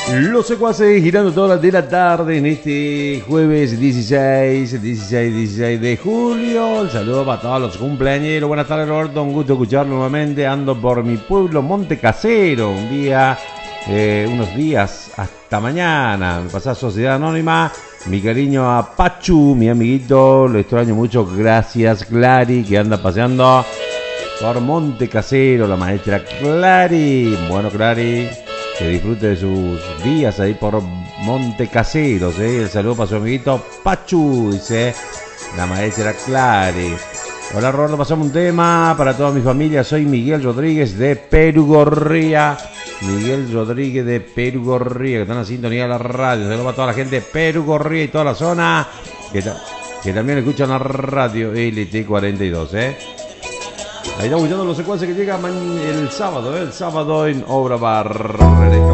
Los secuaces girando todas las de la tarde en este jueves 16 de julio. El saludo para todos los cumpleañeros. Buenas tardes, Roberto. Un gusto escucharlo nuevamente. Ando por mi pueblo Monte Casero. Unos días hasta mañana. Me pasa Sociedad Anónima. Mi cariño a Pachu, mi amiguito. Lo extraño mucho. Gracias, Clary, que anda paseando por Monte Casero. La maestra Clary. Bueno, Clary, que disfrute de sus días ahí por Monte Caseros, El saludo para su amiguito Pachu, dice la maestra Clary. Hola, Roberto, pasamos un tema para toda mi familia. Soy Miguel Rodríguez de Perugorría. Miguel Rodríguez de Perugorría, que están en sintonía de la radio. Saludos para toda la gente de Perugorría y toda la zona que también escuchan la radio LT42, Ahí estamos escuchando los secuaces que llegan el sábado en Obra Bar.